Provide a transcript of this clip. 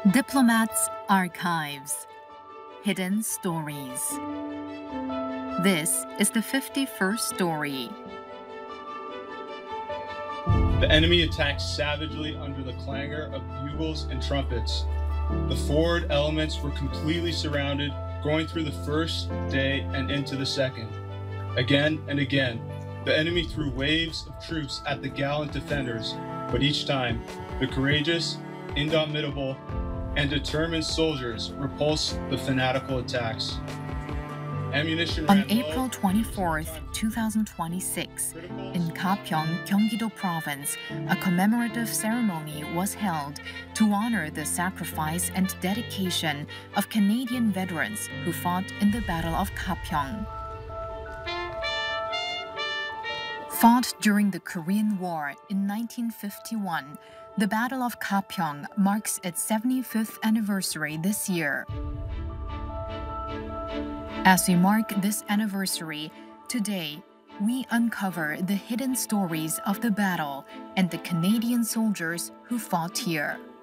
Diplomats' Archives. Hidden Stories. This is the 51st story. The enemy attacked savagely under the clangor of bugles and trumpets. The forward elements were completely surrounded, going through the first day and into the second. Again and again, the enemy threw waves of troops at the gallant defenders, but each time, the courageous, indomitable, and determined soldiers repulsed the fanatical attacks. On April 24, 2026, in Gapyeong, Gyeonggi-do Province, a commemorative ceremony was held to honor the sacrifice and dedication of Canadian veterans who fought in the Battle of Gapyeong. Fought during the Korean War in 1951, the Battle of Gapyeong marks its 75th anniversary this year. As we mark this anniversary, today, we uncover the hidden stories of the battle and the Canadian soldiers who fought here.